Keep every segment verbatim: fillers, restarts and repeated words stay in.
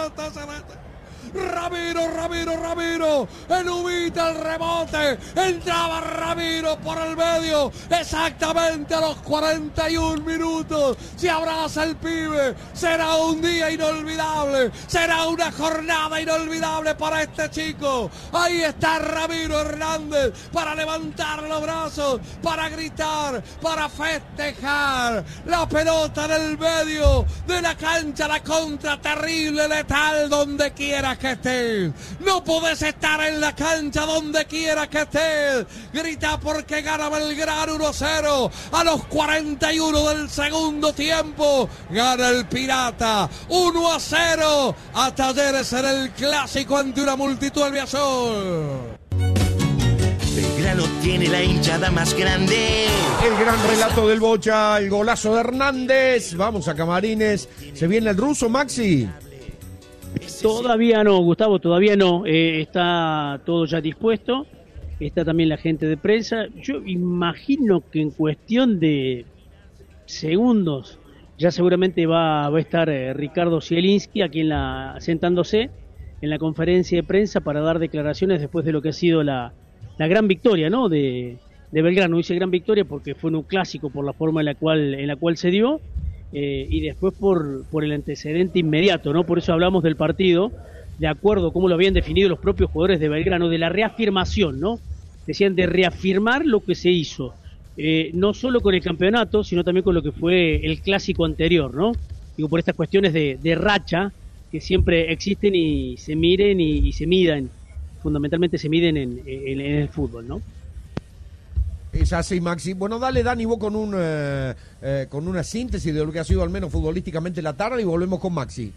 celeste, celeste. Ramiro, Ramiro, Ramiro, Elubita el rebote, entraba Ramiro por el medio, exactamente a los cuarenta y un minutos, se abraza el pibe, será un día inolvidable, será una jornada inolvidable para este chico. Ahí está Ramiro Hernández para levantar los brazos, para gritar, para festejar, la pelota en el medio de la cancha, la contra terrible, letal, donde quiera que estés, no podés estar en la cancha donde quiera que estés, grita porque gana Belgrano uno a cero, a los cuarenta y uno del segundo tiempo, gana el Pirata uno a cero, a Talleres en el clásico ante una multitud del Viazol. Belgrano tiene la hinchada más grande. El gran relato del Bocha, el golazo de Hernández, vamos a Camarines, se viene el ruso, Maxi. Todavía no, Gustavo, todavía no. Eh, está todo ya dispuesto. Está también la gente de prensa. Yo imagino que en cuestión de segundos ya seguramente va, va a estar eh, Ricardo Zielinski aquí en la, sentándose en la conferencia de prensa para dar declaraciones después de lo que ha sido la, la gran victoria, ¿no? de, de Belgrano. Dice gran victoria porque fue un clásico por la forma en la cual, en la cual se dio. Eh, y después por, por el antecedente inmediato, ¿no? Por eso hablamos del partido, de acuerdo a cómo lo habían definido los propios jugadores de Belgrano, de la reafirmación, ¿no? Decían de reafirmar lo que se hizo, eh, no solo con el campeonato, sino también con lo que fue el clásico anterior, ¿no? Digo, por estas cuestiones de, de racha que siempre existen y se miren y, y se midan, fundamentalmente se miden en, en, en el fútbol, ¿no? Es así, Maxi. Bueno, dale, Dani, vos con un eh, eh, con una síntesis de lo que ha sido al menos futbolísticamente la tarde y volvemos con Maxi.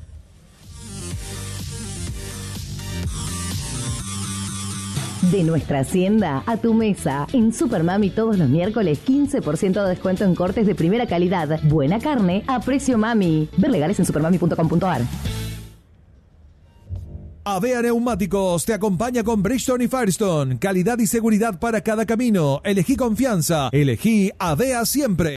De nuestra hacienda a tu mesa. En Supermami todos los miércoles quince por ciento de descuento en cortes de primera calidad. Buena carne a precio mami. Ver legales en supermami punto com punto a r. Avea Neumáticos te acompaña con Bridgestone y Firestone. Calidad y seguridad para cada camino. Elegí confianza. Elegí Avea siempre.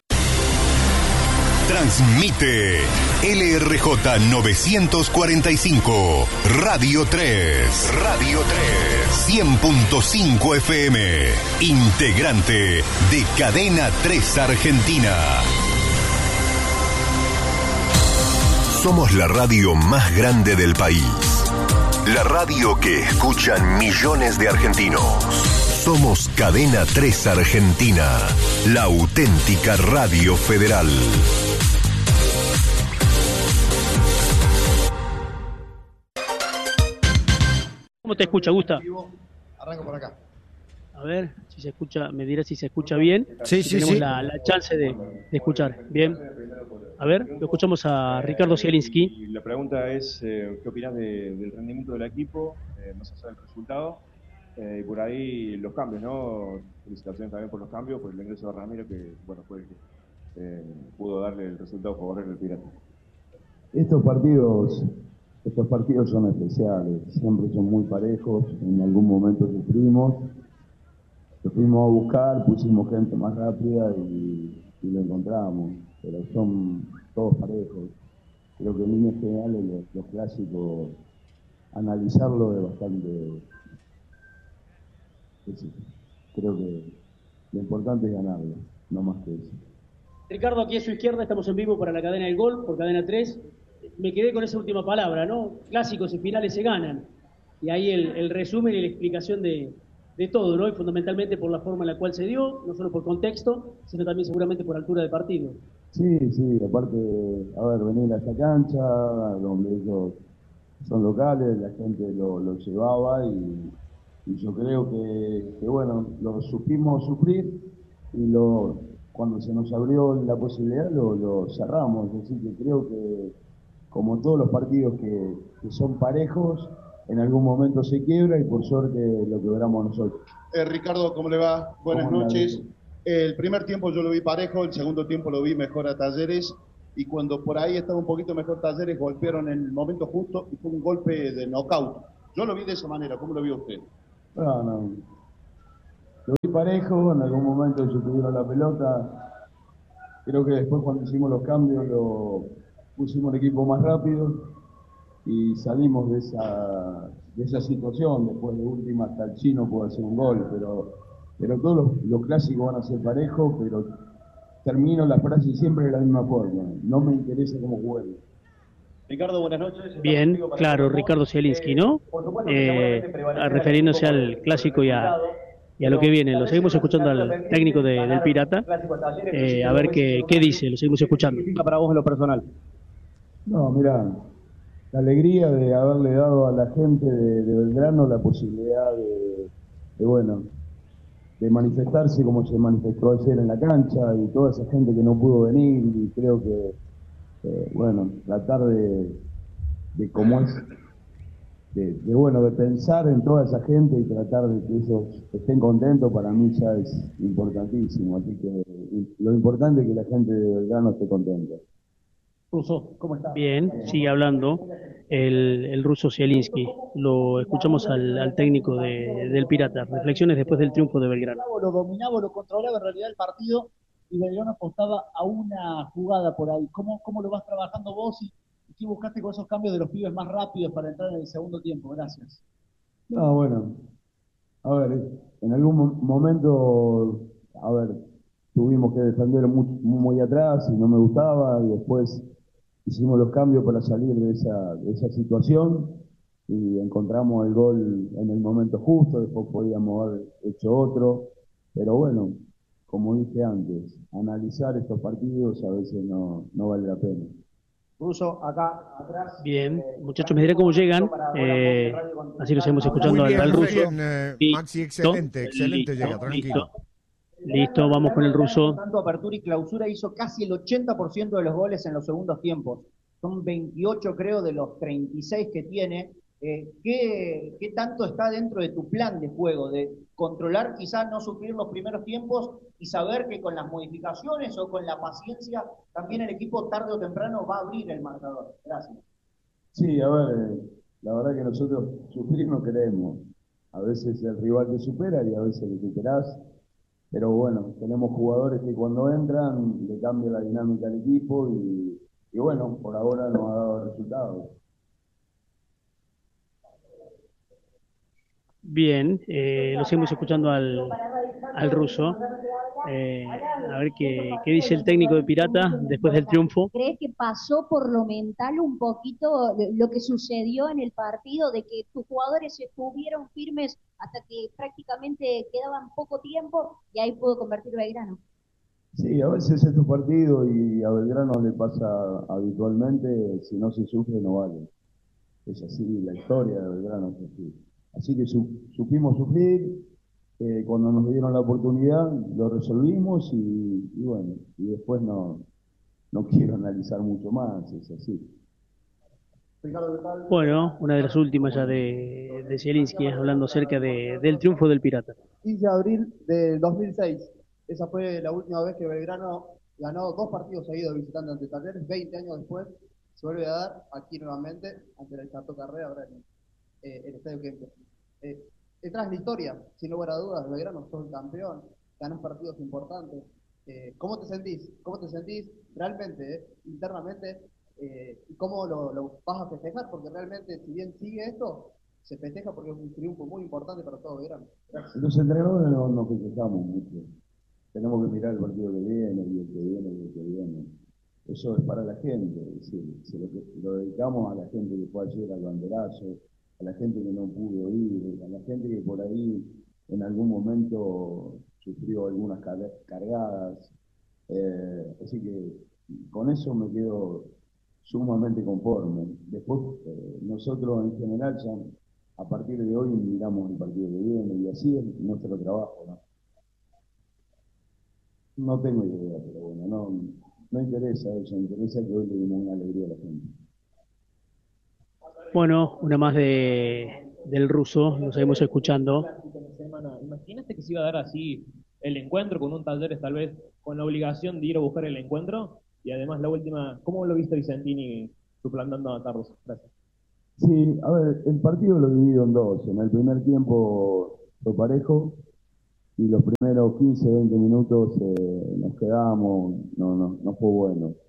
Transmite L R J novecientos cuarenta y cinco, Radio tres. Radio tres. cien punto cinco F M. Integrante de Cadena tres Argentina. Somos la radio más grande del país. La radio que escuchan millones de argentinos. Somos Cadena tres Argentina, la auténtica radio federal. ¿Cómo te escucha, Gusta? Arranco por acá. A ver, si se escucha, me dirá si se escucha bien. Sí, si sí, tenemos sí. La, la chance de, de escuchar. Bien. A ver, lo escuchamos a Ricardo Zielinski. Y la pregunta es, eh, ¿qué opinas de, del rendimiento del equipo? Eh, más allá del resultado. Eh, y por ahí los cambios, ¿no? Felicitaciones también por los cambios, por el ingreso de Ramiro, que bueno, fue el que eh, pudo darle el resultado favorable al Pirata. Estos partidos, estos partidos son especiales, siempre son muy parejos, en algún momento sufrimos, lo fuimos a buscar, pusimos gente más rápida y, y lo encontramos, pero son todos parejos. Creo que en líneas generales los, los clásicos, analizarlo es bastante... Sí, creo que lo importante es ganarlo, no más que eso. Ricardo, aquí a su izquierda, estamos en vivo para la cadena del Gol, por Cadena tres. Me quedé con esa última palabra, ¿no? Clásicos y finales se ganan. Y ahí el, el resumen y la explicación de, de todo, ¿no? Y fundamentalmente por la forma en la cual se dio, no solo por contexto, sino también seguramente por altura de partido. Sí, sí, aparte, a ver, venir a esta cancha, donde ellos son locales, la gente lo, lo llevaba y... Y yo creo que, que, bueno, lo supimos sufrir y lo, cuando se nos abrió la posibilidad lo, lo cerramos. Es decir, que creo que, como todos los partidos que, que son parejos, en algún momento se quiebra y por suerte lo quebramos nosotros. Eh, Ricardo, ¿cómo le va? Buenas noches. El primer tiempo yo lo vi parejo, el segundo tiempo lo vi mejor a Talleres. Y cuando por ahí estaba un poquito mejor Talleres, golpearon en el momento justo y fue un golpe de knockout. Yo lo vi de esa manera. ¿Cómo lo vio usted? No, no. Lo vi parejo, en algún momento ellos tuvieron la pelota. Creo que después cuando hicimos los cambios lo pusimos el equipo más rápido y salimos de esa, de esa situación. Después de última hasta el chino puede hacer un gol, pero, pero todos los, los clásicos van a ser parejos, pero termino la frase siempre de la misma forma: no me interesa cómo juegue. Ricardo, buenas noches. Bien, claro, Ricardo Zielinski, ¿no? Eh, refiriéndose al clásico y a, y a lo que viene. Lo seguimos escuchando al técnico de, del Pirata, eh, a ver qué, qué dice, lo seguimos escuchando. Para vos en lo personal. No, mira, la alegría de haberle dado a la gente de, de Belgrano la posibilidad de, de, bueno, de manifestarse como se manifestó ayer en la cancha, y toda esa gente que no pudo venir, y creo que Eh, bueno, tratar de, de cómo es, de, de, bueno, de pensar en toda esa gente y tratar de que ellos estén contentos, para mí ya es importantísimo. Así que lo importante es que la gente de Belgrano esté contenta. Ruso, ¿cómo está? Bien, sigue hablando el, el ruso Zielinski. Lo escuchamos al, al técnico de, del Pirata. Reflexiones después del triunfo de Belgrano. Lo dominaba, lo controlaba en realidad el partido, y Belgrano apostaba a una jugada por ahí. ¿Cómo, cómo lo vas trabajando vos y, y qué buscaste con esos cambios de los pibes más rápidos para entrar en el segundo tiempo? Gracias. No, bueno, a ver, en algún mo- momento, a ver, tuvimos que defender muy, muy atrás y no me gustaba, y después hicimos los cambios para salir de esa, de esa situación y encontramos el gol en el momento justo. Después podíamos haber hecho otro, pero bueno, como dije antes, analizar estos partidos a veces no, no vale la pena. Ruso, acá atrás. Bien, muchachos, me diré cómo llegan. Eh, así lo seguimos escuchando Muy bien, al, al ruso. bien, eh, Maxi, excelente, excelente listo, llega, tranquilo. Listo. Listo, vamos con el ruso. Tanto apertura y clausura, hizo casi el ochenta por ciento de los goles en los segundos tiempos. Son veintiocho, creo, de los treinta y seis que tiene. Eh, ¿qué, ¿Qué tanto está dentro de tu plan de juego? De controlar, quizás no sufrir los primeros tiempos y saber que con las modificaciones o con la paciencia también el equipo tarde o temprano va a abrir el marcador. Gracias. Sí, a ver, la verdad que nosotros sufrir no queremos. A veces el rival te supera y a veces le superás. Pero bueno, tenemos jugadores que cuando entran le cambian la dinámica al equipo y, y bueno, por ahora nos ha dado resultados. Bien, eh, lo seguimos escuchando al, al ruso. Eh, a ver qué, qué dice el técnico de Pirata después del triunfo. ¿Crees que pasó por lo mental un poquito lo que sucedió en el partido, de que tus jugadores estuvieron firmes hasta que prácticamente quedaban poco tiempo y ahí pudo convertir Belgrano? Sí, a veces estos partidos, y a Belgrano le pasa habitualmente, si no se sufre no vale. Es así, la historia de Belgrano es así. Así que su, supimos sufrir, eh, cuando nos dieron la oportunidad lo resolvimos y, y bueno, y después no, no quiero analizar mucho más, es así. Bueno, una de las últimas ya de, de Zielinski, hablando acerca de, del triunfo del Pirata. quince de abril del dos mil seis, esa fue la última vez que Belgrano ganó dos partidos seguidos visitando ante Talleres. Veinte años después se vuelve a dar aquí nuevamente ante el Chato Carrera, ahora en eh, el Estadio Kempes. Eh, Entras en la historia, sin lugar a dudas. Belgrano, sos el campeón, ganás partidos importantes. Eh, ¿Cómo te sentís? ¿Cómo te sentís realmente, eh, internamente? Eh, ¿Y cómo lo, lo vas a festejar? Porque realmente, si bien sigue esto, se festeja porque es un triunfo muy importante para todo Belgrano. Gracias. Los entrenadores no nos festejamos mucho. Tenemos que mirar el partido que viene, y el que viene, y el que viene. Eso es para la gente. Es decir, se lo, lo dedicamos a la gente que fue ayer al banderazo, a la gente que no pudo ir, a la gente que por ahí en algún momento sufrió algunas cargadas. Eh, así que con eso me quedo sumamente conforme. Después, eh, nosotros en general ya a partir de hoy miramos el partido que viene y así es nuestro trabajo, ¿no? No tengo idea, pero bueno, no, no interesa eso, interesa que hoy le demos una alegría a la gente. Bueno, una más de del ruso, lo seguimos escuchando. ¿Imaginaste que se iba a dar así el encuentro con un Talleres tal vez con la obligación de ir a buscar el encuentro? Y además la última, ¿cómo lo viste Vicentini suplantando a Carlos? Gracias. Sí, a ver, el partido lo divido en dos. En el primer tiempo fue parejo y los primeros quince, veinte minutos eh, nos quedamos, no, no, no fue bueno.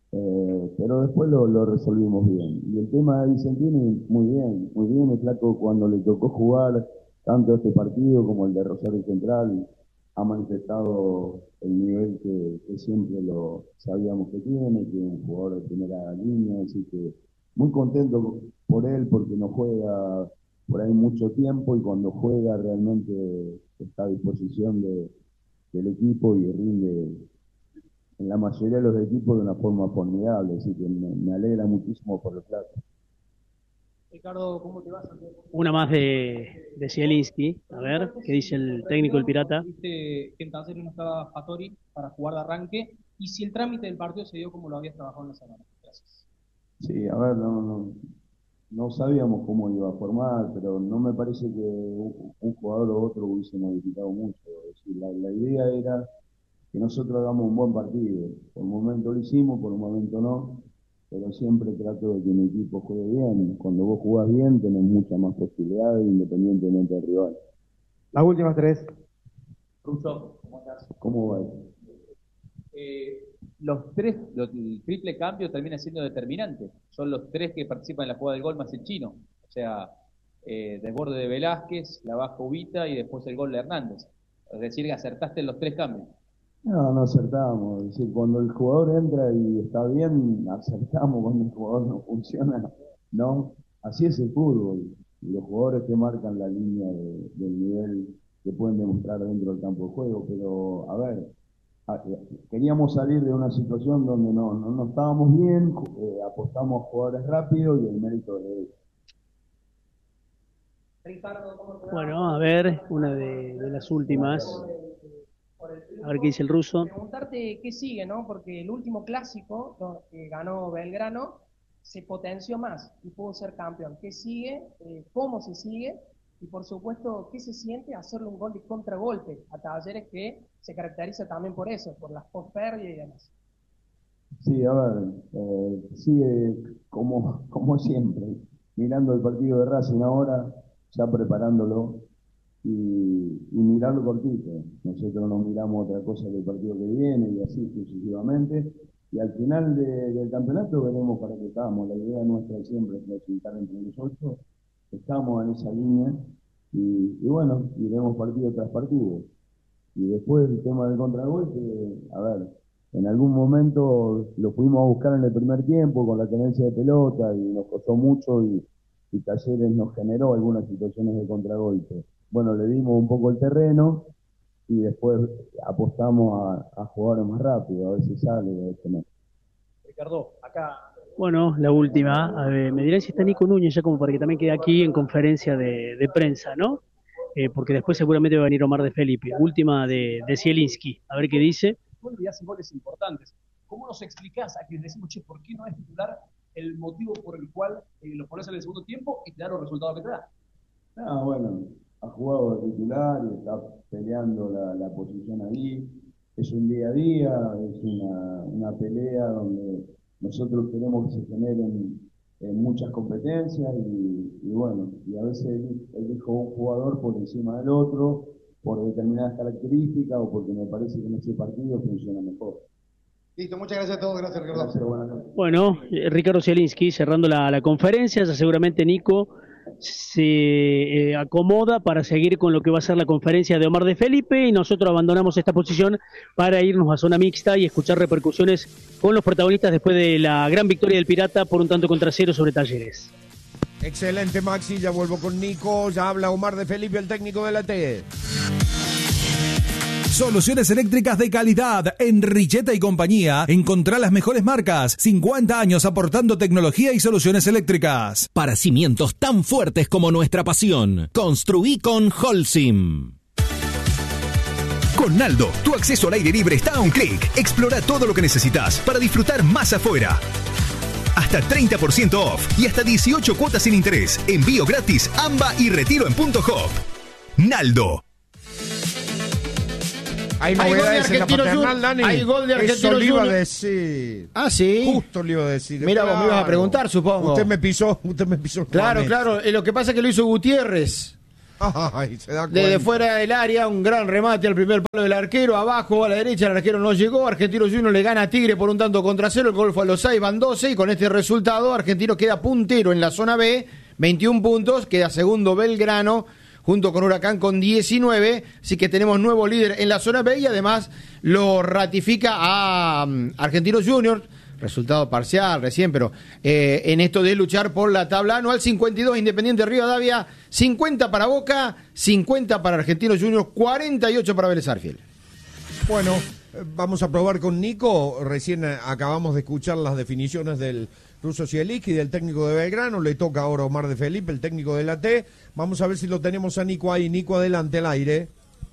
Eh, pero después lo, lo resolvimos bien. Y el tema de Vicentini, muy bien, muy bien. El flaco, cuando le tocó jugar tanto este partido como el de Rosario Central, ha manifestado el nivel que, que siempre lo sabíamos que tiene, que es un jugador de primera línea, así que muy contento por él porque no juega por ahí mucho tiempo y cuando juega realmente está a disposición de, del equipo y rinde en la mayoría de los equipos de una forma formidable, así que me, me alegra muchísimo por el plato. Ricardo, ¿cómo te vas? Una más de, de Zielinski, a ver, ¿qué dice el técnico del Pirata? Viste que en Talleres no estaba Fattori para jugar de arranque, y si el trámite del partido se dio como lo habías trabajado en la semana. Gracias. Sí, a ver, no, no, no sabíamos cómo iba a formar, pero no me parece que un, un jugador o otro hubiese modificado mucho. Es decir, la, la idea era que nosotros hagamos un buen partido. Por un momento lo hicimos, por un momento no, pero siempre trato de que mi equipo juegue bien. Cuando vos jugás bien, tenés muchas más posibilidades independientemente del rival. Las últimas tres. Russo, ¿cómo estás? ¿Cómo va? Eh, los tres, los, el triple cambio termina siendo determinante. Son los tres que participan en la jugada del gol más el chino. O sea, eh, desborde de Velázquez, la baja Ubita y después el gol de Hernández. Es decir, que acertaste en los tres cambios. No, no acertamos. Es decir, cuando el jugador entra y está bien, acertamos. Cuando el jugador no funciona, no. Así es el fútbol. Y los jugadores que marcan la línea de, del nivel que pueden demostrar dentro del campo de juego. Pero, a ver, a, queríamos salir de una situación donde no, no, no estábamos bien, eh, apostamos a jugadores rápidos y el mérito de ellos. Bueno, a ver, una de, de las últimas. A ver qué dice el ruso. Preguntarte qué sigue, ¿no? Porque el último clásico ¿no? que ganó Belgrano se potenció más y pudo ser campeón. ¿Qué sigue? Eh, ¿Cómo se sigue? Y por supuesto, ¿qué se siente hacerle un gol de contragolpe a Talleres que se caracteriza también por eso, por las post-pérdidas y demás? Sí, a ver, eh, sigue como, como siempre, mirando el partido de Racing ahora, ya preparándolo. Y, y mirarlo cortito. Nosotros no miramos otra cosa que el partido que viene y así sucesivamente. Y al final de, del campeonato veremos para qué estamos. La idea nuestra siempre es clasificar entre nosotros. Estamos en esa línea y, y bueno, iremos partido tras partido. Y después el tema del contragolpe, a ver, en algún momento lo fuimos a buscar en el primer tiempo con la tenencia de pelota y nos costó mucho y, y Talleres nos generó algunas situaciones de contragolpe. Bueno, le dimos un poco el terreno y después apostamos a, a jugadores más rápido, a ver si sale, a ver si no. Ricardo, acá. Bueno, la última. A ver, me dirán si está Nico Núñez ya como para que también quede aquí en conferencia de, de prensa, ¿no? Eh, porque después seguramente va a venir Omar de Felipe. Última de, de Zielinski. A ver qué dice. Y hacen goles importantes. ¿Cómo nos explicás a quienes decimos, che, ¿por qué no es titular el motivo por el cual eh, lo pones en el segundo tiempo y te da los resultados que te da? Ah, bueno. Ha jugado de titular y está peleando la, la posición ahí. Es un día a día, es una, una pelea donde nosotros queremos que se generen eh, muchas competencias y, y bueno, y a veces elijo un jugador por encima del otro, por determinadas características o porque me parece que en ese partido funciona mejor. Listo, muchas gracias a todos, gracias Ricardo. Gracias, buenas noches. Bueno, eh, Ricardo Zielinski cerrando la, la conferencia, ya seguramente Nico se eh, acomoda para seguir con lo que va a ser la conferencia de Omar de Felipe y nosotros abandonamos esta posición para irnos a zona mixta y escuchar repercusiones con los protagonistas después de la gran victoria del Pirata por un tanto contra cero sobre Talleres. Excelente, Maxi, ya vuelvo con Nico, ya habla Omar de Felipe, el técnico de la T. Soluciones eléctricas de calidad. En Richeta y compañía, encontrá las mejores marcas. cincuenta años aportando tecnología y soluciones eléctricas. Para cimientos tan fuertes como nuestra pasión. Construí con Holcim. Con Naldo, tu acceso al aire libre está a un clic. Explora todo lo que necesitas para disfrutar más afuera. Hasta treinta por ciento off y hasta dieciocho cuotas sin interés. Envío gratis, AMBA y retiro en Punto Hop. Naldo. Hay novedades en la paternal, Dani. Hay gol de Argentino Eso le iba a Junior. decir. Ah, sí. Justo le iba a decir. Mira, claro. vos me ibas a preguntar, supongo. Usted me pisó, usted me pisó. Claro, nuevamente. claro. Eh, lo que pasa es que lo hizo Gutiérrez. Ay, se da cuenta. Desde fuera del área, un gran remate al primer palo del arquero, abajo a la derecha, el arquero no llegó, Argentino Juniors le gana a Tigre por un tanto contra cero, el gol fue a los seis, van doce, y con este resultado Argentino queda puntero en la zona B, veintiún puntos, queda segundo Belgrano, junto con Huracán con diecinueve, así que tenemos nuevo líder en la zona B y además lo ratifica a um, Argentinos Juniors, resultado parcial recién, pero eh, en esto de luchar por la tabla anual, cincuenta y dos Independiente Rivadavia, cincuenta para Boca, cincuenta para Argentinos Juniors, cuarenta y ocho para Vélez Sarsfield. Bueno, vamos a probar con Nico, recién acabamos de escuchar las definiciones del ruso Zielinski y del técnico de Belgrano, le toca ahora Omar de Felipe, el técnico de la T, vamos a ver si lo tenemos a Nico ahí. Nico, adelante al aire.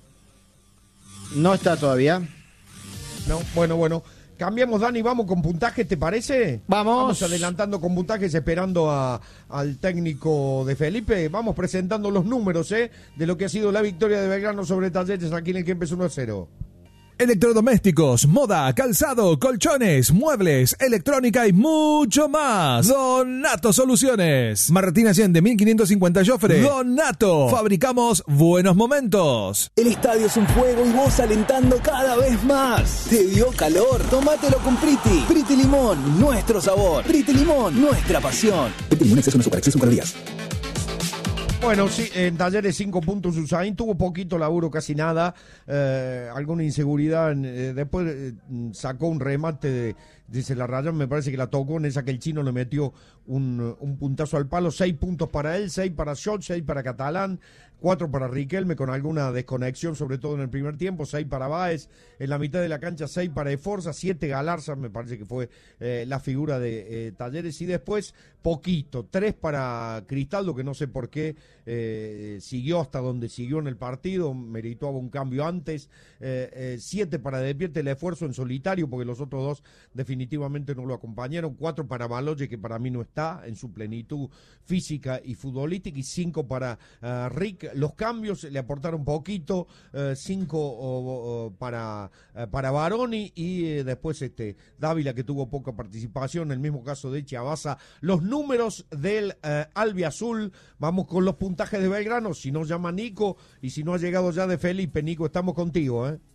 No está todavía. No, bueno, bueno. Cambiamos, Dani, vamos con puntajes, ¿te parece? Vamos. Vamos adelantando con puntajes, esperando a, al técnico de Felipe. Vamos presentando los números, ¿eh? De lo que ha sido la victoria de Belgrano sobre Talleres aquí en el Kempes uno a cero. Electrodomésticos, moda, calzado, colchones, muebles, electrónica y mucho más. Donato Soluciones. Martín Allende, mil quinientos cincuenta Joffre. Donato. Fabricamos buenos momentos. El estadio es un fuego y vos alentando cada vez más. ¿Te dio calor? Tómatelo con Priti. Priti Limón, nuestro sabor. Priti Limón, nuestra pasión. Priti Limón es una super acción super días. Bueno, sí, en Talleres cinco puntos Usain, tuvo poquito laburo, casi nada, eh, alguna inseguridad, eh, después eh, sacó un remate de, dice la Raya, me parece que la tocó en esa que el chino le metió un, un puntazo al palo, seis puntos para él, seis para Schott, seis para Catalán, cuatro para Riquelme con alguna desconexión, sobre todo en el primer tiempo, seis para Báez, en la mitad de la cancha seis para Eforza, siete Galarza, me parece que fue eh, la figura de eh, Talleres, y después poquito, tres para Cristaldo, que no sé por qué eh, siguió hasta donde siguió en el partido, meritaba un cambio antes, eh, eh, siete para Despierte el esfuerzo en solitario, porque los otros dos definitivamente no lo acompañaron, cuatro para Baloye, que para mí no está en su plenitud física y futbolística, y cinco para uh, Rick. Los cambios le aportaron poquito, uh, cinco uh, uh, para, uh, para Baroni, y uh, después este Dávila, que tuvo poca participación, el mismo caso de Chiabaza. Los números del uh, Albiazul, vamos con los puntajes de Belgrano, si no llama Nico, y si no ha llegado ya de Felipe. Nico, estamos contigo, ¿eh?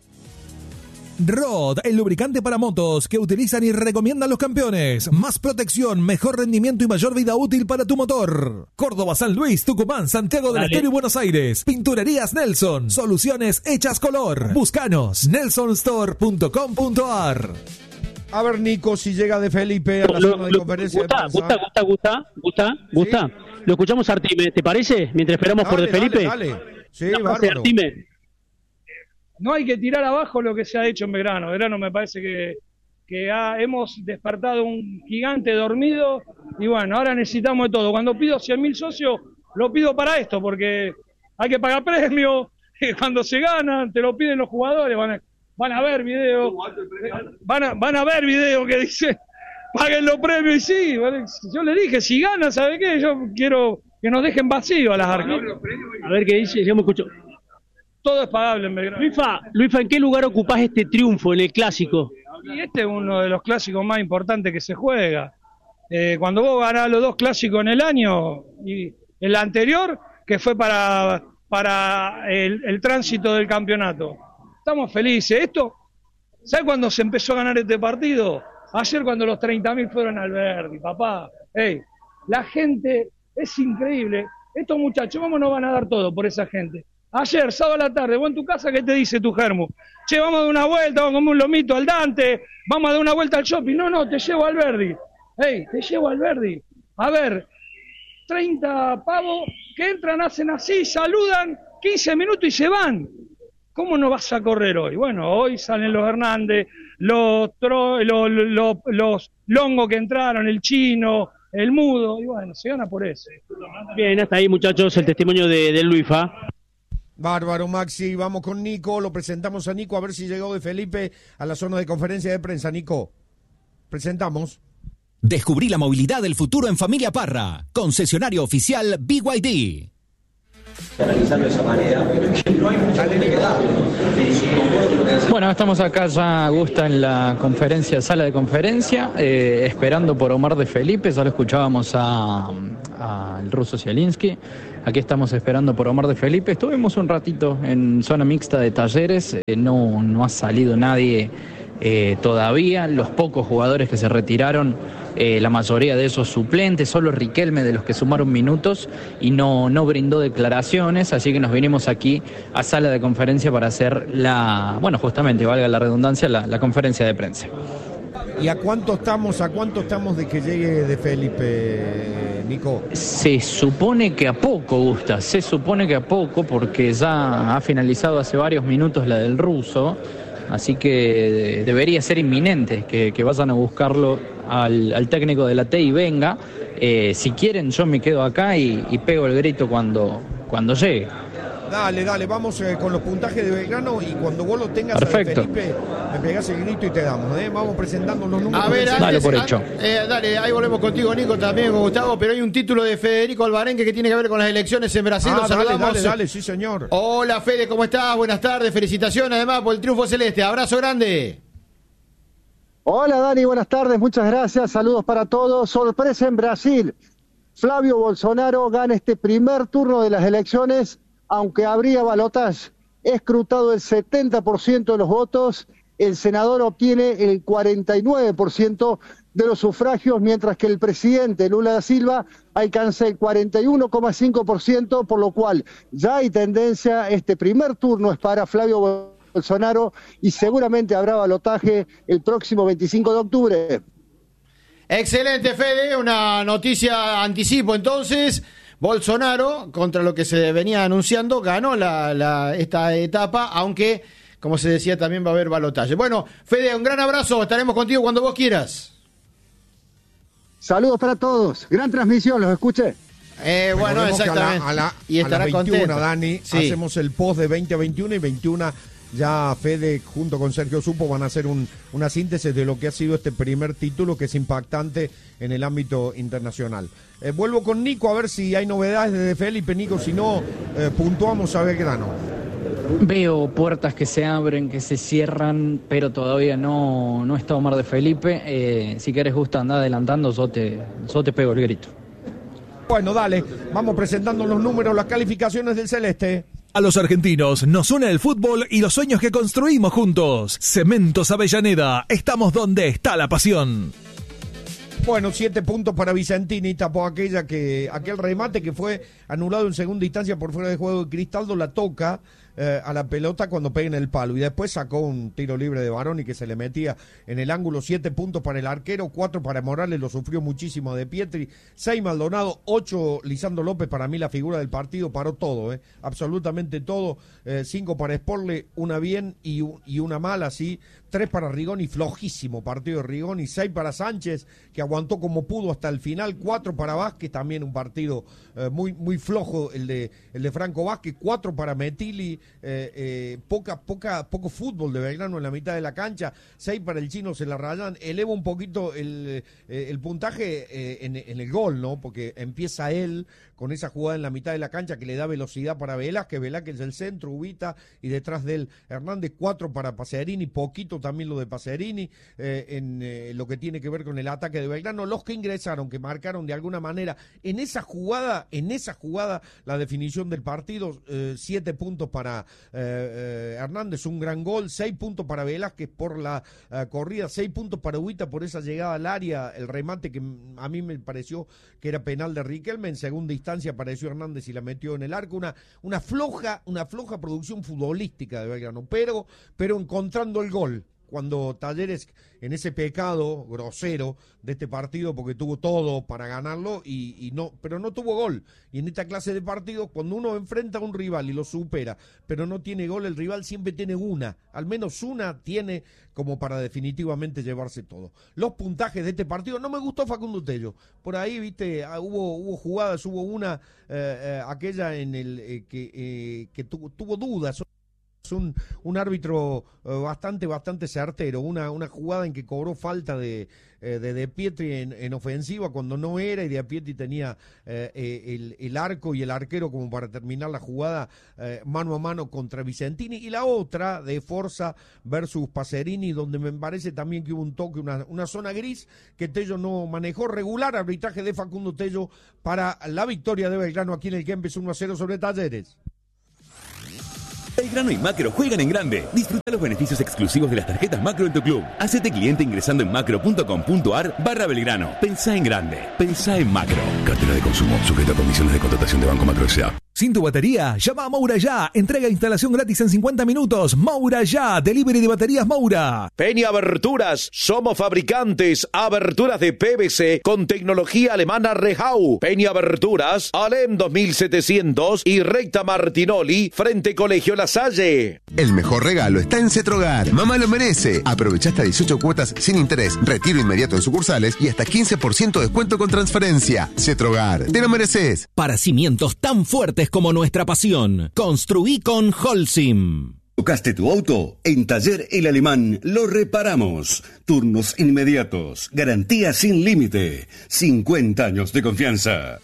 Rod, el lubricante para motos que utilizan y recomiendan los campeones. Más protección, mejor rendimiento y mayor vida útil para tu motor. Córdoba, San Luis, Tucumán, Santiago del Estero y Buenos Aires. Pinturerías Nelson. Soluciones hechas color. Búscanos. Nelson Store punto com punto a r. A ver, Nico, si llega de Felipe a la lo, zona de lo, conferencia gusta, de prensa. Gusta, gusta, gusta, gusta, gusta. ¿Sí? Lo escuchamos a Artime, ¿te parece? Mientras esperamos Dale, por de Felipe. Dale, dale. Sí, No, bárbaro. Artime. No hay que tirar abajo lo que se ha hecho en Belgrano. Belgrano me parece que, que ha, hemos despertado un gigante dormido y bueno, ahora necesitamos de todo. Cuando pido cien mil socios, lo pido para esto, porque hay que pagar premios, cuando se ganan, te lo piden los jugadores, van a, van a ver videos, van a, van a ver videos que dicen, paguen los premios, y sí, ¿vale? Yo le dije, si ganan, ¿sabe qué? Yo quiero que nos dejen vacío a las arcas. A ver qué dice, yo me escucho. Todo es pagable en Belgrano. Luifa, Luifa, ¿en qué lugar ocupás este triunfo en el clásico? Y este es uno de los clásicos más importantes que se juega. Eh, cuando vos ganás los dos clásicos en el año, y el anterior, que fue para, para el, el tránsito del campeonato. Estamos felices. Esto, ¿sabes cuándo se empezó a ganar este partido? Ayer, cuando los treinta mil fueron al Verdi, papá. Hey, la gente es increíble. Estos muchachos, ¿cómo nos van a dar todo por esa gente? Ayer, sábado a la tarde, vos en tu casa, ¿qué te dice tu germo? Che, vamos a dar una vuelta, vamos a comer un lomito al Dante, vamos a dar una vuelta al shopping. No, no, te llevo al Verdi. Hey, te llevo al Verdi. A ver, treinta pavos que entran, hacen así, saludan, quince minutos y se van. ¿Cómo no vas a correr hoy? Bueno, hoy salen los Hernández, los, tro, los, los, los Longo que entraron, el Chino, el Mudo, y bueno, se gana por eso. Bien, hasta ahí, muchachos, el testimonio de, de Luifa. Bárbaro, Maxi, vamos con Nico, lo presentamos a Nico, a ver si llegó de Felipe a la zona de conferencia de prensa. Nico, presentamos. Descubrí la movilidad del futuro en Familia Parra, concesionario oficial B Y D. Analizarlo de esa manera, no hay mucha gente que da. Sí, concuerdo con lo que Bueno, estamos acá ya, Gusta, en la conferencia, sala de conferencia, eh, esperando por Omar de Felipe. Ya lo escuchábamos al ruso Zielinski. Aquí estamos esperando por Omar de Felipe. Estuvimos un ratito en zona mixta de Talleres, eh, no, no ha salido nadie eh, todavía. Los pocos jugadores que se retiraron, eh, la mayoría de esos suplentes, solo Riquelme de los que sumaron minutos y no, no brindó declaraciones, así que nos vinimos aquí a sala de conferencia para hacer la, bueno, justamente, valga la redundancia, la, la conferencia de prensa. ¿Y a cuánto estamos, a cuánto estamos de que llegue de Felipe, Nico? Se supone que a poco, Gusta, se supone que a poco, porque ya ha finalizado hace varios minutos la del ruso, así que debería ser inminente que, que vayan a buscarlo al, al técnico de la T y venga. Eh, si quieren, yo me quedo acá y, y pego el grito cuando, cuando llegue. Dale, dale, vamos eh, con los puntajes de Belgrano y cuando vos lo tengas, perfecto, a Felipe, me pegás el grito y te damos, ¿eh? Vamos presentando los números. A ver, de dale, por hecho. Eh, dale, ahí volvemos contigo, Nico, también con Gustavo, pero hay un título de Federico Alvarenque que tiene que ver con las elecciones en Brasil. Ah, Los dale, dale, dale, sí, señor. Hola, Fede, ¿cómo estás? Buenas tardes, felicitaciones además por el triunfo celeste. Abrazo grande. Hola, Dani, buenas tardes, muchas gracias, saludos para todos. Sorpresa en Brasil. Flavio Bolsonaro gana este primer turno de las elecciones, aunque habría balotaje. Escrutado el setenta por ciento de los votos, el senador obtiene el cuarenta y nueve por ciento de los sufragios, mientras que el presidente Lula da Silva alcanza el cuarenta y uno coma cinco por ciento, por lo cual ya hay tendencia. Este primer turno es para Flavio Bolsonaro y seguramente habrá balotaje el próximo veinticinco de octubre. Excelente, Fede, una noticia anticipo entonces. Bolsonaro, contra lo que se venía anunciando, ganó la, la, esta etapa, aunque, como se decía, también va a haber balotaje. Bueno, Fede, un gran abrazo, estaremos contigo cuando vos quieras. Saludos para todos, gran transmisión, los escuché. Eh, bueno, exactamente. A la, a la, y estará a las veintiuna, contento. Dani, sí. Hacemos el post de veinte veintiuno y veintiuno. Ya Fede junto con Sergio Supo van a hacer un, una síntesis de lo que ha sido este primer título, que es impactante en el ámbito internacional. Eh, vuelvo con Nico a ver si hay novedades de Felipe. Nico, si no, eh, puntuamos a Belgrano. Veo puertas que se abren, que se cierran, pero todavía no, no está Omar de Felipe. Eh, si querés, Justo, andá adelantando, yo te, yo te pego el grito. Bueno, dale, vamos presentando los números, las calificaciones del Celeste. A los argentinos nos une el fútbol y los sueños que construimos juntos. Cementos Avellaneda, estamos donde está la pasión. Bueno, siete puntos para Vicentini, tapó aquella que, aquel remate que fue anulado en segunda instancia por fuera de juego. Cristaldo la toca eh, a la pelota cuando pega en el palo y después sacó un tiro libre de Baroni que se le metía en el ángulo. Siete puntos para el arquero, cuatro para Morales, lo sufrió muchísimo de Pietri, seis Maldonado, ocho Lisandro López, para mí la figura del partido, paró todo, eh, absolutamente todo. Eh, cinco para Sporle, una bien y, y una mala, sí. Tres para Rigoni, flojísimo partido de Rigoni. Seis para Sánchez, que aguantó como pudo hasta el final. Cuatro para Vázquez, también un partido eh, muy muy flojo el de el de Franco Vázquez. Cuatro para Metilli, eh, eh, poca poca poco fútbol de Belgrano en la mitad de la cancha. Seis para el Chino, se la rayan. Eleva un poquito el, eh, el puntaje eh, en, en el gol, ¿no? Porque empieza él con esa jugada en la mitad de la cancha que le da velocidad para Velázquez. Velázquez es el centro, Ubita, y detrás de él Hernández. Cuatro para Pacerini, poquito también lo de Pacerini, eh, en eh, lo que tiene que ver con el ataque de Belgrano. Los que ingresaron, que marcaron de alguna manera en esa jugada, en esa jugada la definición del partido. Eh, siete puntos para eh, eh, Hernández, un gran gol. Seis puntos para Velázquez por la eh, corrida. Seis puntos para Ubita por esa llegada al área, el remate que a mí me pareció que era penal de Riquelme. En segunda instancia apareció Hernández y la metió en el arco. Una, una floja, una floja producción futbolística de Belgrano, pero, pero encontrando el gol. Cuando Talleres, en ese pecado grosero de este partido, porque tuvo todo para ganarlo, y, y no, pero no tuvo gol. Y en esta clase de partidos, cuando uno enfrenta a un rival y lo supera, pero no tiene gol, el rival siempre tiene una, al menos una tiene como para definitivamente llevarse todo. Los puntajes de este partido, no me gustó Facundo Tello. Por ahí, viste, hubo, hubo jugadas, hubo una, eh, eh, aquella en el eh, que, eh, que tuvo, tuvo dudas. Un, un árbitro eh, bastante, bastante certero, una, una jugada en que cobró falta de eh, de, de Pietri en, en ofensiva cuando no era, y de Pietri tenía eh, el, el arco y el arquero como para terminar la jugada eh, mano a mano contra Vicentini, y la otra de Forza versus Pacerini, donde me parece también que hubo un toque, una, una zona gris que Tello no manejó. Regular arbitraje de Facundo Tello para la victoria de Belgrano aquí en el Kempes uno a cero sobre Talleres. Belgrano y Macro juegan en grande. Disfruta los beneficios exclusivos de las tarjetas Macro en tu club. Hacete cliente ingresando en macro punto com punto ar barra Belgrano. Pensá en grande. Pensá en Macro. Cartera de consumo. Sujeta a condiciones de contratación de Banco Macro S A. Sin tu batería, llama a Moura Ya. Entrega e instalación gratis en cincuenta minutos. Moura Ya. Delivery de baterías Moura. Peña Aberturas. Somos fabricantes. Aberturas de P V C con tecnología alemana Rehau. Peña Aberturas. Alem dos mil setecientos y Recta Martinoli. Frente Colegio La Salle. El mejor regalo está en Cetrogar. Mamá lo merece. Aprovecha hasta dieciocho cuotas sin interés. Retiro inmediato en sucursales y hasta quince por ciento de descuento con transferencia. Cetrogar. Te lo mereces. Para cimientos tan fuertes como nuestra pasión, construí con Holcim. ¿Tocaste tu auto? En Taller El Alemán lo reparamos. Turnos inmediatos, garantía sin límite, cincuenta años de confianza.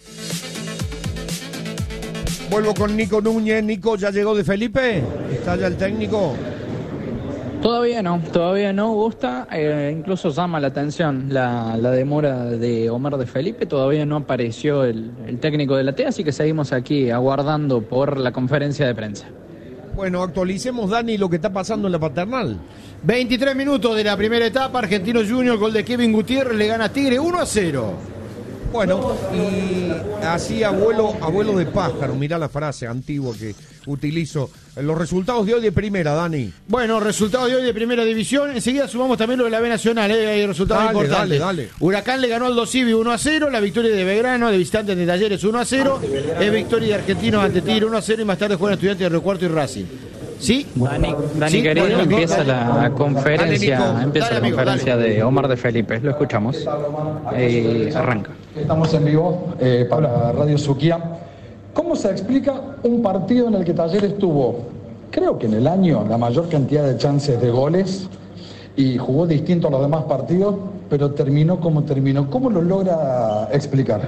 Vuelvo con Nico Núñez. Nico, ¿ya llegó de Felipe? ¿Está ya el técnico? Todavía no, todavía no gusta, eh, incluso llama la atención la, la demora de Omar de Felipe, todavía no apareció el, el técnico de la T E A, así que seguimos aquí aguardando por la conferencia de prensa. Bueno, actualicemos, Dani, lo que está pasando en la Paternal. veintitrés minutos de la primera etapa, Argentino Junior, gol de Kevin Gutiérrez, le gana a Tigre uno a cero. Bueno, y así abuelo, abuelo de pájaro, mirá la frase antigua que utilizo. Los resultados de hoy de primera, Dani. Bueno, resultados de hoy de primera división. Enseguida sumamos también lo de la B Nacional, ¿eh? Hay resultados dale, importantes. Dale, dale. Huracán le ganó al Dosivi uno a cero, la victoria de Belgrano, de visitantes de Talleres uno a cero, es victoria de Argentinos ante Tigre uno a cero, y más tarde juegan Estudiantes de Río Cuarto y Racing. ¿Sí? Dani, Dani ¿Sí? querido, Bueno, empieza la conferencia, dale, Nico. empieza Dale, la amigo, conferencia dale. de Omar de Felipe, lo escuchamos. Eh, arranca. Estamos en vivo eh, para Radio Suquía. ¿Cómo se explica un partido en el que Talleres tuvo, creo que en el año, la mayor cantidad de chances de goles y jugó distinto a los demás partidos, pero terminó como terminó? ¿Cómo lo logra explicar?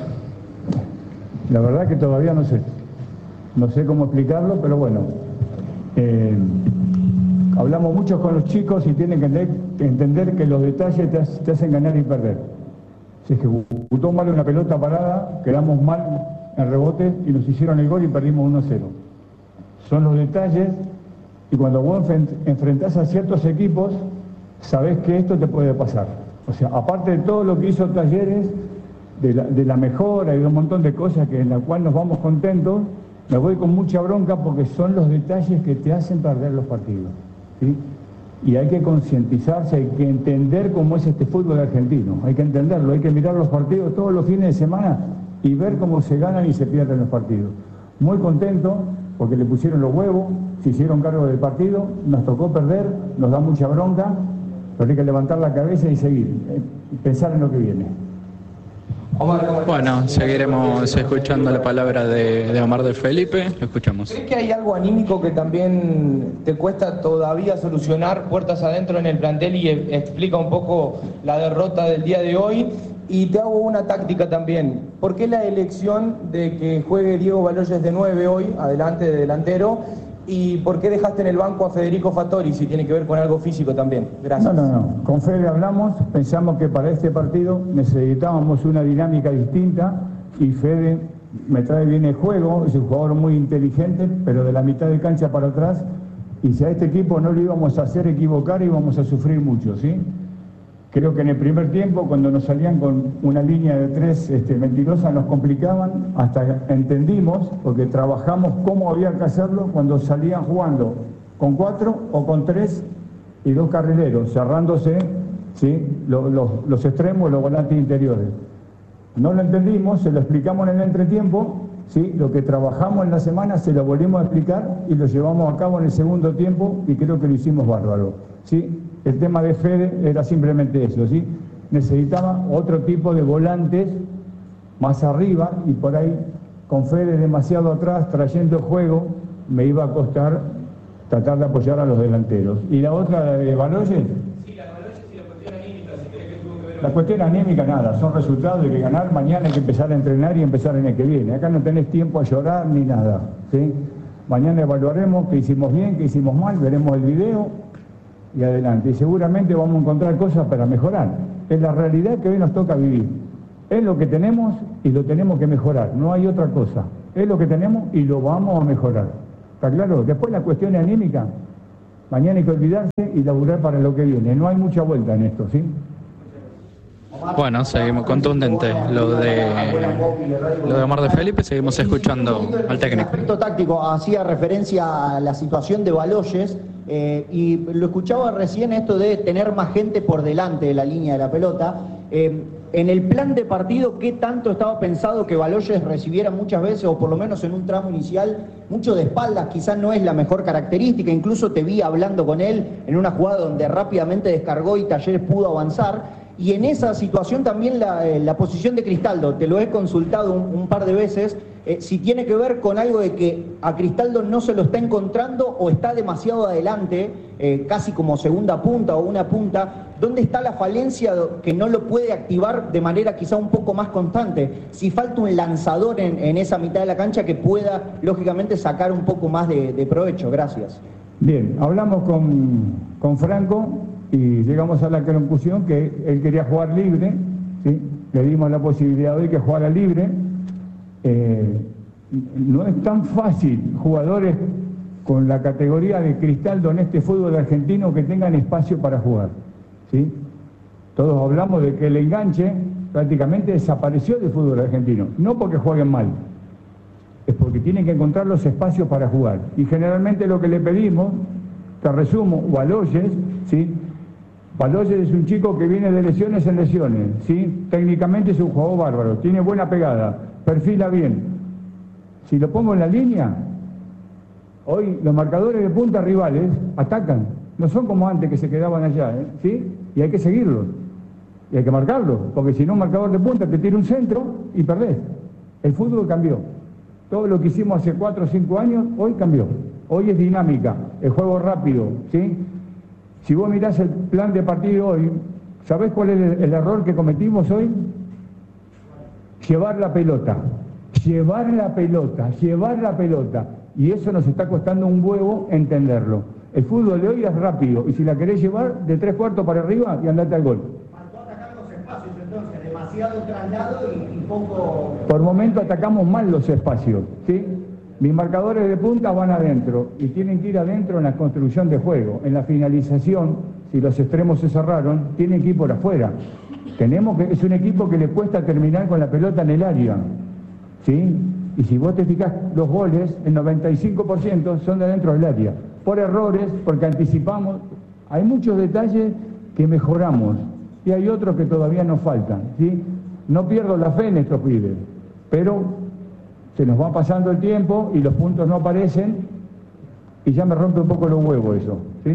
La verdad que todavía no sé. No sé cómo explicarlo, pero bueno. Eh, hablamos mucho con los chicos y tienen que entender, entender que los detalles te, te hacen ganar y perder. Si se ejecutó mal una pelota parada, quedamos mal en rebote y nos hicieron el gol y perdimos uno a cero. Son los detalles, y cuando vos enfrentás a ciertos equipos, sabés que esto te puede pasar. O sea, aparte de todo lo que hizo Talleres, de la, de la mejora y de un montón de cosas que en la cual nos vamos contentos, me voy con mucha bronca porque son los detalles que te hacen perder los partidos, ¿sí? Y hay que concientizarse, hay que entender cómo es este fútbol argentino, hay que entenderlo, hay que mirar los partidos todos los fines de semana y ver cómo se ganan y se pierden los partidos. Muy contento porque le pusieron los huevos, se hicieron cargo del partido, nos tocó perder, nos da mucha bronca, pero hay que levantar la cabeza y seguir, y pensar en lo que viene. Bueno, seguiremos escuchando la palabra de, de Omar de Felipe, lo escuchamos. ¿Crees que hay algo anímico que también te cuesta todavía solucionar puertas adentro en el plantel y e- explica un poco la derrota del día de hoy? Y te hago una táctica también. ¿Por qué la elección de que juegue Diego Baloyes de nueve hoy, adelante de delantero? ¿Y por qué dejaste en el banco a Federico Fattori, si tiene que ver con algo físico también? Gracias. No, no, no. Con Fede hablamos, pensamos que para este partido necesitábamos una dinámica distinta y Fede me trae bien el juego, es un jugador muy inteligente, pero de la mitad de cancha para atrás, y si a este equipo no lo íbamos a hacer equivocar, íbamos a sufrir mucho, ¿sí? Creo que en el primer tiempo, cuando nos salían con una línea de tres este, mentirosas, nos complicaban, hasta entendimos, porque trabajamos cómo había que hacerlo cuando salían jugando con cuatro o con tres y dos carrileros, cerrándose, ¿sí? los, los, los extremos y los volantes interiores. No lo entendimos, se lo explicamos en el entretiempo, ¿sí? Lo que trabajamos en la semana se lo volvimos a explicar y lo llevamos a cabo en el segundo tiempo y creo que lo hicimos bárbaro, ¿sí? El tema de Fede era simplemente eso, ¿sí? Necesitaba otro tipo de volantes más arriba y por ahí con Fede demasiado atrás, trayendo juego, me iba a costar tratar de apoyar a los delanteros. ¿Y la otra, la de Baloyes? La cuestión anímica, nada, son resultados, hay que ganar, mañana hay que empezar a entrenar y empezar en el que viene. Acá no tenés tiempo a llorar ni nada, ¿sí? Mañana evaluaremos qué hicimos bien, qué hicimos mal, veremos el video y adelante. Y seguramente vamos a encontrar cosas para mejorar. Es la realidad que hoy nos toca vivir. Es lo que tenemos y lo tenemos que mejorar, no hay otra cosa. Es lo que tenemos y lo vamos a mejorar. ¿Está claro? Después la cuestión anímica, mañana hay que olvidarse y laburar para lo que viene. No hay mucha vuelta en esto, ¿sí? Bueno, seguimos contundente lo de lo de Omar de Felipe, seguimos escuchando al técnico. El aspecto táctico hacía referencia a la situación de Baloyes eh, y lo escuchaba recién esto de tener más gente por delante de la línea de la pelota. Eh, en el plan de partido, ¿qué tanto estaba pensado que Baloyes recibiera muchas veces, o por lo menos en un tramo inicial, mucho de espaldas? Quizás no es la mejor característica, incluso te vi hablando con él en una jugada donde rápidamente descargó y Talleres pudo avanzar. Y en esa situación también la, la posición de Cristaldo, te lo he consultado un, un par de veces, eh, si tiene que ver con algo de que a Cristaldo no se lo está encontrando o está demasiado adelante, eh, casi como segunda punta o una punta. ¿Dónde está la falencia que no lo puede activar de manera quizá un poco más constante? Si falta un lanzador en, en esa mitad de la cancha que pueda, lógicamente, sacar un poco más de, de provecho. Gracias. Bien, hablamos con, con Franco y llegamos a la conclusión que él quería jugar libre, ¿sí? Le dimos la posibilidad hoy que jugara libre. Eh, no es tan fácil jugadores con la categoría de Cristaldo en este fútbol argentino que tengan espacio para jugar, ¿sí? Todos hablamos de que el enganche prácticamente desapareció del fútbol argentino, no porque jueguen mal, es porque tienen que encontrar los espacios para jugar. Y generalmente lo que le pedimos, te resumo, Baloyes, ¿sí? Baloyes es un chico que viene de lesiones en lesiones, ¿sí? Técnicamente es un jugador bárbaro, tiene buena pegada, perfila bien. Si lo pongo en la línea, hoy los marcadores de punta rivales atacan, no son como antes que se quedaban allá, ¿eh? ¿Sí? Y hay que seguirlos, y hay que marcarlos, porque si no un marcador de punta te tira un centro y perdés. El fútbol cambió. Todo lo que hicimos hace cuatro o cinco años, hoy cambió. Hoy es dinámica, el juego rápido, ¿sí? Si vos mirás el plan de partido hoy, ¿sabés cuál es el, el error que cometimos hoy? Llevar la pelota, llevar la pelota, llevar la pelota. Y eso nos está costando un huevo entenderlo. El fútbol de hoy es rápido, y si la querés llevar, de tres cuartos para arriba y andate al gol. Faltó atacar los espacios entonces, demasiado traslado y, y poco... Por momento atacamos mal los espacios, ¿sí? Mis marcadores de punta van adentro y tienen que ir adentro en la construcción de juego. En la finalización, si los extremos se cerraron, tienen que ir por afuera. Tenemos que, es un equipo que le cuesta terminar con la pelota en el área, ¿sí? Y si vos te fijás, los goles, el noventa y cinco por ciento son de dentro del área. Por errores, porque anticipamos. Hay muchos detalles que mejoramos y hay otros que todavía nos faltan, ¿sí? No pierdo la fe en estos pibes, pero se nos va pasando el tiempo y los puntos no aparecen y ya me rompe un poco los huevos eso, ¿sí?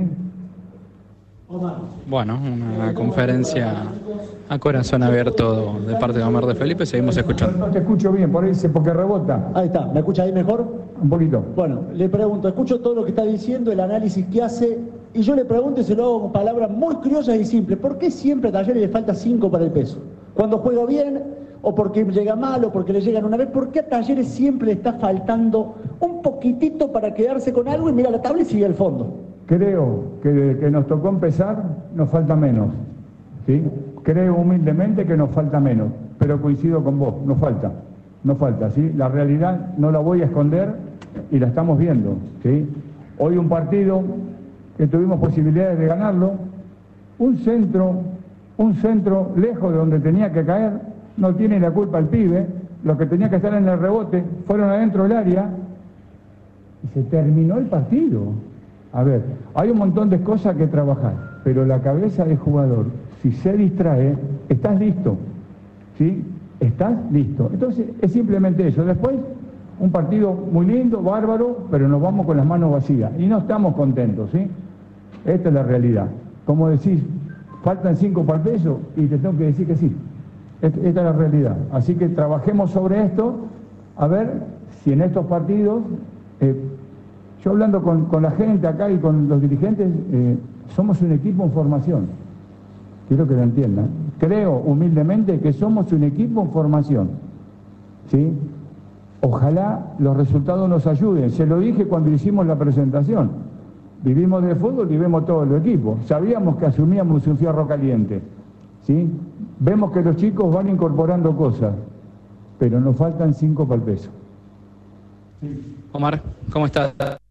Bueno, una conferencia a corazón abierto de parte de Omar de Felipe, seguimos escuchando. No te escucho bien, por ahí se porque rebota. Ahí está, ¿me escucha ahí mejor? Un poquito. Bueno, le pregunto, escucho todo lo que está diciendo, el análisis que hace, y yo le pregunto y se lo hago con palabras muy criollas y simples, ¿por qué siempre a Talleres le falta cinco para el peso? Cuando juega bien, o porque llega mal, o porque le llegan una vez, ¿por qué a Talleres siempre le está faltando un poquitito para quedarse con algo y mira la tabla y sigue al fondo? Creo que desde que nos tocó empezar nos falta menos, ¿sí? Creo humildemente que nos falta menos, pero coincido con vos, nos falta, nos falta, ¿sí? La realidad no la voy a esconder y la estamos viendo, ¿sí? Hoy un partido que tuvimos posibilidades de ganarlo, un centro, un centro lejos de donde tenía que caer, no tiene la culpa el pibe, los que tenían que estar en el rebote fueron adentro del área y se terminó el partido. A ver, hay un montón de cosas que trabajar, pero la cabeza del jugador, si se distrae, estás listo, ¿sí? Estás listo. Entonces, es simplemente eso. Después, un partido muy lindo, bárbaro, pero nos vamos con las manos vacías y no estamos contentos, ¿sí? Esta es la realidad. Como decís, faltan cinco para el peso y te tengo que decir que sí. Esta es la realidad. Así que trabajemos sobre esto, a ver si en estos partidos... Eh, yo hablando con, con la gente acá y con los dirigentes, eh, somos un equipo en formación. Quiero que lo entiendan. Creo humildemente que somos un equipo en formación. ¿Sí? Ojalá los resultados nos ayuden. Se lo dije cuando hicimos la presentación. Vivimos de fútbol y vemos todo el equipo. Sabíamos que asumíamos un fierro caliente. ¿Sí? Vemos que los chicos van incorporando cosas, pero nos faltan cinco para el peso. Omar, ¿cómo estás?